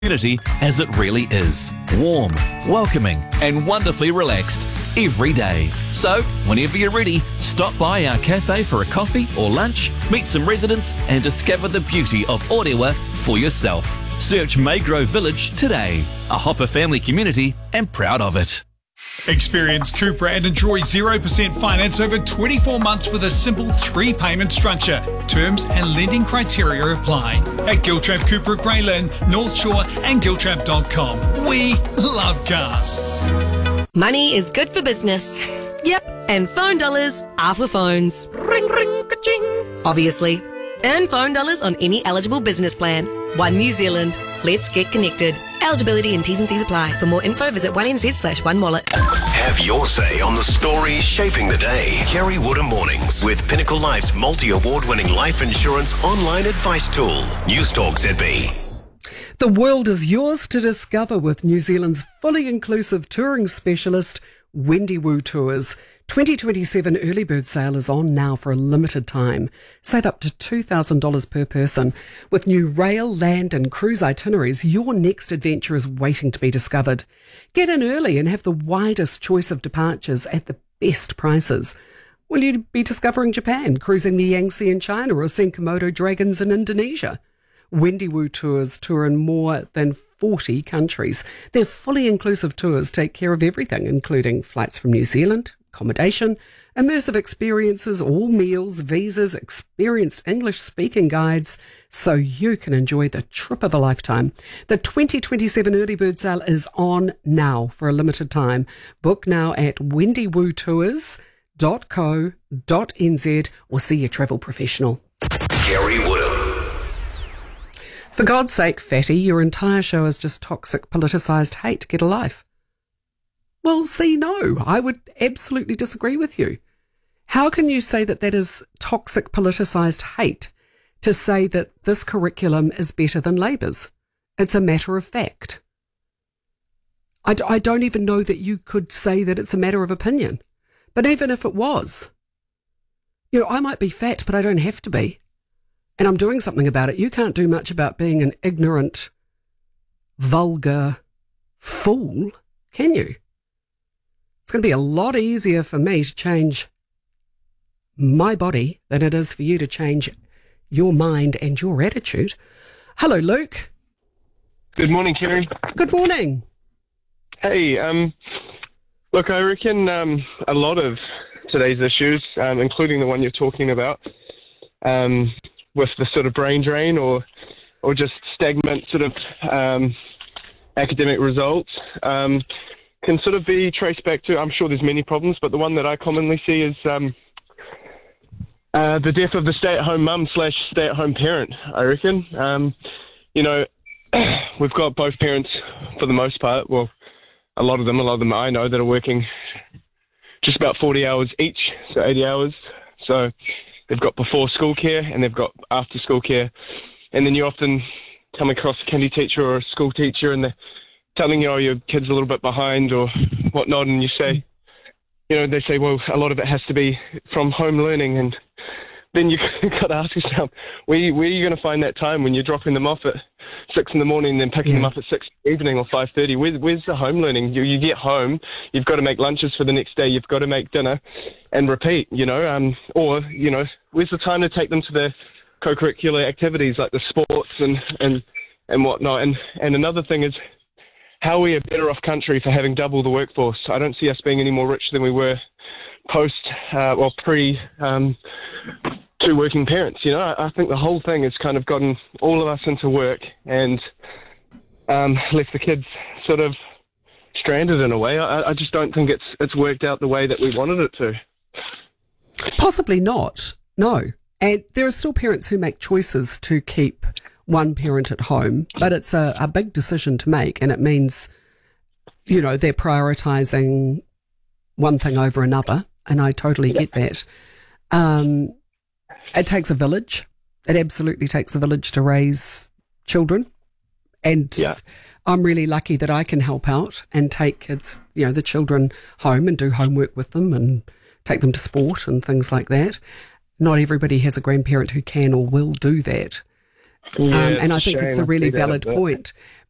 community as it really is. Warm, welcoming, and wonderfully relaxed every day. So, whenever you're ready, stop by our cafe for a coffee or lunch, meet some residents, and discover the beauty of Orewa for yourself. Search Maygrove Village today. A Hopper family community and proud of it. Experience Cupra and enjoy 0% finance over 24 months with a simple 3-payment structure. Terms and lending criteria apply. At Giltrap Cupra Grey Lynn, North Shore and Giltrap.com. We love cars. Money is good for business. Yep, and phone dollars are for phones. Ring, ring, ka-ching. Obviously. Earn phone dollars on any eligible business plan. One New Zealand. Let's get connected. Eligibility and T's and C's apply. For more info, visit 1nz/1wallet. Have your say on the stories shaping the day. Kerry Woodham Mornings with Pinnacle Life's multi-award-winning life insurance online advice tool. News Talk ZB. The world is yours to discover with New Zealand's fully inclusive touring specialist, Wendy Wu Tours. 2027 early bird sale is on now for a limited time. Save up to $2,000 per person. With new rail, land and cruise itineraries, your next adventure is waiting to be discovered. Get in early and have the widest choice of departures at the best prices. Will you be discovering Japan, cruising the Yangtze in China or seeing Komodo dragons in Indonesia? Wendy Wu Tours tour in more than 40 countries. Their fully inclusive tours take care of everything, including flights from New Zealand, accommodation, immersive experiences, all meals, visas, experienced English-speaking guides, so you can enjoy the trip of a lifetime. The 2027 early bird sale is on now for a limited time. Book now at wendywotours.co.nz or see your travel professional. Kerry Woodham. For God's sake, Fatty, your entire show is just toxic, politicised hate. Get a life. Well, see, no, I would absolutely disagree with you. How can you say that that is toxic, politicised hate to say that this curriculum is better than Labour's? It's a matter of fact. I don't even know that you could say that it's a matter of opinion. But even if it was, I might be fat, but I don't have to be. And I'm doing something about it. You can't do much about being an ignorant, vulgar fool, can you? It's going to be a lot easier for me to change my body than it is for you to change your mind and your attitude. Hello, Luke. Good morning, Kerry. Good morning. Hey, look, I reckon a lot of today's issues, including the one you're talking about, with the sort of brain drain or just stagnant sort of academic results, can sort of be traced back to, I'm sure there's many problems, but the one that I commonly see is the death of the stay-at-home mum / stay-at-home parent, I reckon. We've got both parents, for the most part, well, a lot of them I know that are working just about 40 hours each, so 80 hours. So they've got before school care and they've got after school care. And then you often come across a kindy teacher or a school teacher and they're telling you, your kid's a little bit behind or whatnot, and you say, they say, well, a lot of it has to be from home learning, and then you've got to ask yourself, where are you going to find that time when you're dropping them off at 6 in the morning and then picking them up at 6 in the evening or 5:30? Where's the home learning? You get home, you've got to make lunches for the next day, you've got to make dinner and repeat, where's the time to take them to the co-curricular activities like the sports and whatnot? And another thing is, how are we a better off country for having double the workforce? I don't see us being any more rich than we were pre two working parents. I think the whole thing has kind of gotten all of us into work and left the kids sort of stranded in a way. I just don't think it's worked out the way that we wanted it to. Possibly not, no. And there are still parents who make choices to keep one parent at home, but it's a big decision to make, and it means, they're prioritising one thing over another, and I totally get that. It takes a village. It absolutely takes a village to raise children, and I'm really lucky that I can help out and take kids, the children home and do homework with them and take them to sport and things like that. Not everybody has a grandparent who can or will do that. And I think it's a really valid point.